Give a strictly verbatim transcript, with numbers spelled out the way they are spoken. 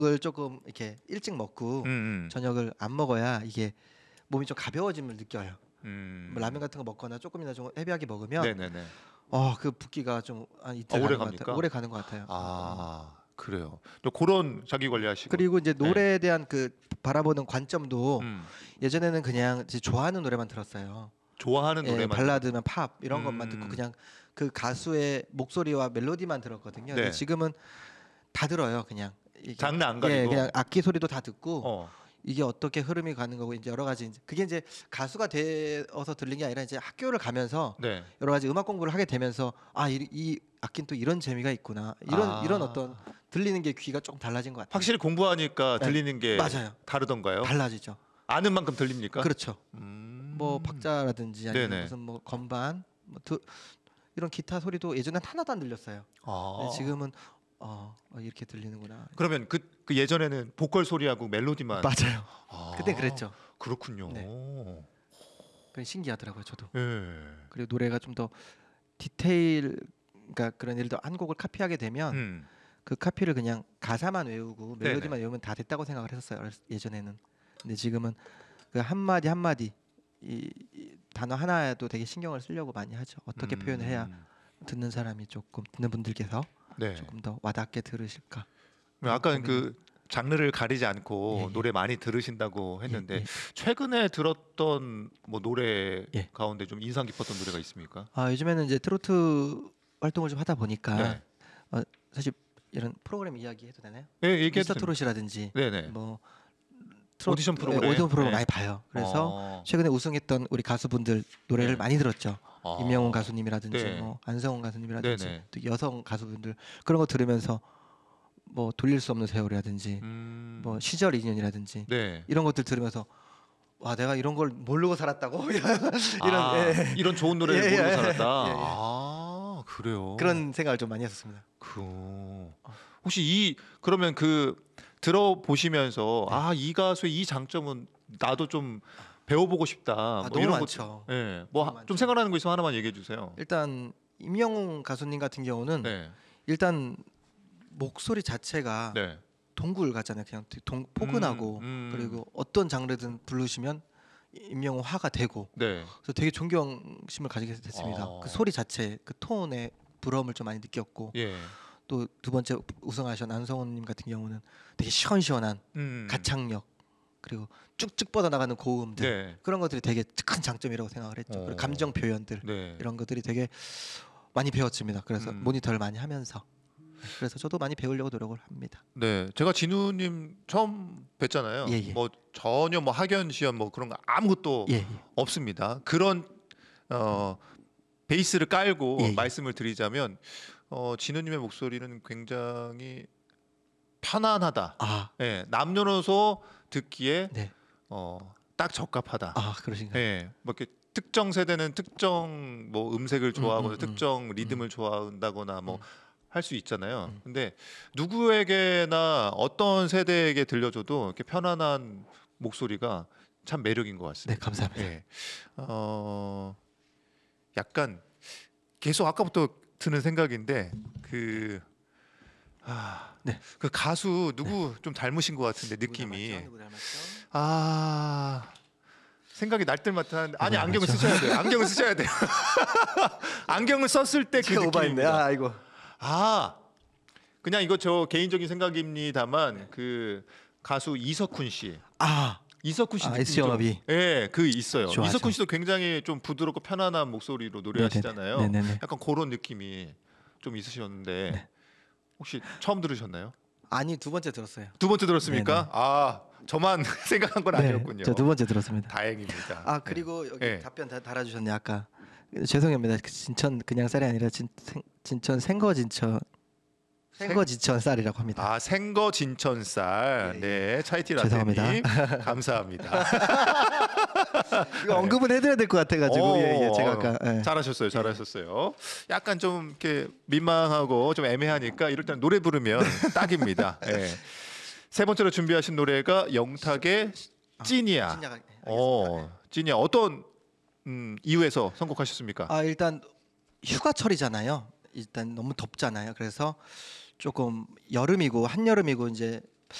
을 조금 이렇게 일찍 먹고 음, 음. 저녁을 안 먹어야 이게 몸이 좀 가벼워짐을 느껴요. 음. 뭐 라면 같은 거 먹거나 조금이나 좀 헤비하게 먹으면 네네네. 어 그 붓기가 좀 한 이틀 아, 오래 가는 것 갑니까? 같아요. 오래 가는 것 같아요. 음. 아, 그래요. 또 그런 자기 관리하시고. 그리고 이제 네. 노래에 대한 그 바라보는 관점도 음. 예전에는 그냥 이제 좋아하는 노래만 들었어요. 좋아하는 예, 노래만 발라드면 팝 이런 음. 것만 듣고 그냥 그 가수의 목소리와 멜로디만 들었거든요. 네. 근데 지금은 다 들어요. 그냥 이게. 장르 안 예, 가리고. 그냥 악기 소리도 다 듣고 어. 이게 어떻게 흐름이 가는 거고 이제 여러 가지 이제 그게 이제 가수가 되어서 들린 게 아니라 이제 학교를 가면서 네. 여러 가지 음악 공부를 하게 되면서 아 이 이 악기는 또 이런 재미가 있구나 이런 아. 이런 어떤 들리는 게 귀가 조금 달라진 것 같아요. 확실히 공부하니까 네. 들리는 게 맞아요. 다르던가요? 달라지죠. 아는 만큼 들립니까? 그렇죠. 음. 뭐 박자라든지 아니면 네네. 무슨 뭐 건반 뭐 드, 이런 기타 소리도 예전엔 하나도 안 들렸어요. 아. 근데 지금은 어, 어, 이렇게 들리는구나. 그러면 그, 그 예전에는 보컬 소리하고 멜로디만. 맞아요. 아, 그때 그랬죠. 그렇군요. 네. 그게 신기하더라고요, 저도. 예. 그리고 노래가 좀 더 디테일, 그러니까 그런 예를 들어 한 곡을 카피하게 되면 음. 그 카피를 그냥 가사만 외우고 멜로디만 네네. 외우면 다 됐다고 생각을 했었어요. 어렸- 예전에는. 근데 지금은 그 한 마디 한 마디 이, 이 단어 하나에도 되게 신경을 쓰려고 많이 하죠. 어떻게 음. 표현을 해야 듣는 사람이 조금 듣는 분들께서 네. 조금 더 와닿게 들으실까. 아까 고민을- 그 장르를 가리지 않고 예, 예. 노래 많이 들으신다고 했는데 예, 예. 최근에 들었던 뭐 노래 예. 가운데 좀 인상 깊었던 노래가 있습니까? 아 요즘에는 이제 트로트 활동을 좀 하다 보니까 네. 어, 사실 이런 프로그램 이야기 해도 되나요? 네, 얘기해도 미스터 됩니다. 트롯이라든지 네네. 뭐 오디션 예, 프로그램. 오디션 프로그램 네. 많이 봐요. 그래서 어. 최근에 우승했던 우리 가수분들 노래를 네. 많이 들었죠. 아. 임영웅 가수님이라든지 네. 뭐 안성훈 가수님이라든지 네네. 또 여성 가수분들 그런 거 들으면서 뭐 돌릴 수 없는 세월이라든지 음. 뭐 시절 인연이라든지 네. 이런 것들 들으면서 와 내가 이런 걸 모르고 살았다고 이런 아, 예. 이런 좋은 노래를 예, 예, 모르고 예. 살았다. 예, 예. 아, 그래요. 그런 생각을 좀 많이 했었습니다. 그 혹시 이 그러면 그 들어보시면서 네. 아, 이 가수의 이 장점은 나도 좀 배워보고 싶다. 뭐 너무 이런 많죠. 것, 예, 너무 뭐 많죠. 좀 생각나는 거 있으면 하나만 얘기해 주세요. 일단 임영웅 가수님 같은 경우는 네, 일단 목소리 자체가 네. 동굴 같잖아요. 그냥 되게 동, 포근하고 음, 음. 그리고 어떤 장르든 부르시면 임영웅 화가 되고 네. 그래서 되게 존경심을 가지게 됐습니다. 어. 그 소리 자체, 그 톤의 부러움을 좀 많이 느꼈고 예. 또 두 번째 우승하신 안성훈님 같은 경우는 되게 시원시원한 음. 가창력 그리고 쭉쭉 뻗어나가는 고음들 네. 그런 것들이 되게 큰 장점이라고 생각을 했죠. 어. 그리고 감정 표현들 네. 이런 것들이 되게 많이 배웠습니다. 그래서 음. 모니터를 많이 하면서 그래서 저도 많이 배우려고 노력을 합니다. 네, 제가 진우님 처음 뵀잖아요. 예, 예. 뭐 전혀 뭐 학연 시연 뭐 그런 거 아무것도 예, 예. 없습니다. 그런 어 베이스를 깔고 예, 예. 말씀을 드리자면 어 진우님의 목소리는 굉장히 편안하다. 아, 예, 남녀노소 듣기에 네. 어 딱 적합하다. 아, 그러신가요? 예, 뭐 이렇게 특정 세대는 특정 뭐 음색을 좋아하거나 음, 음, 특정 리듬을 좋아한다거나 뭐 음. 할 수 있잖아요. 음. 근데 누구에게나 어떤 세대에게 들려줘도 이렇게 편안한 목소리가 참 매력인 것 네, 같습니다. 감사합니다. 예. 어, 약간 계속 아까부터 드는 생각인데 그 아, 네. 그 가수 누구 좀 닮으신 것 같은데 느낌이 누구 닮았죠? 누구 닮았죠? 아 생각이 날 때마다 하는데 아니 누구 안경을 닮았죠? 쓰셔야 돼요. 안경을 쓰셔야 돼요. 안경을 썼을 때 그 제가 오바했네. 느낌입니다. 아, 이거. 아 그냥 이거 저 개인적인 생각입니다만 그 가수 이석훈 씨 아, 이석훈 씨 아, 느낌 에스 좀 영업이. 예, 그 있어요. 좋아하죠. 이석훈 씨도 굉장히 좀 부드럽고 편안한 목소리로 노래하시잖아요. 네네네. 네네네. 약간 그런 느낌이 좀 있으셨는데 네. 혹시 처음 들으셨나요? 아니 두 번째 들었어요. 두 번째 들었습니까? 네네. 아 저만 생각한 건 아니었군요. 저 두 번째 들었습니다. 다행입니다. 아 그리고 여기 네. 답변 다 달아주셨네 아까. 죄송합니다. 그 진천 그냥 쌀이 아니라 진, 생, 진천 생거 진천 생거 진천 쌀이라고 합니다. 아 생거 진천쌀. 예, 예. 네 차이티 죄송합니다. 라떼님 감사합니다. 이거 언급은 해드려야 될 것 같아가지고 오, 예, 예. 제가 아까 예. 잘하셨어요, 잘하셨어요. 약간 좀 이렇게 민망하고 좀 애매하니까 이럴 때는 노래 부르면 딱입니다. 예. 세 번째로 준비하신 노래가 영탁의 찐이야. 아, 찐이야가- 예, 알겠습니다. 어, 찐이야. 어떤 음, 이유에서 선곡하셨습니까? 아 일단 휴가철이잖아요. 일단 너무 덥잖아요. 그래서 조금 여름이고 한여름이고 이제